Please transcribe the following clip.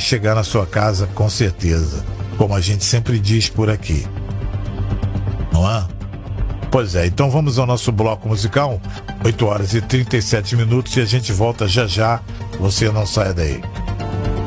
chegar na sua casa com certeza, como a gente sempre diz por aqui. Não é? Pois é, então vamos ao nosso bloco musical, 8 horas e 37 minutos, e a gente volta já já, você não saia daí.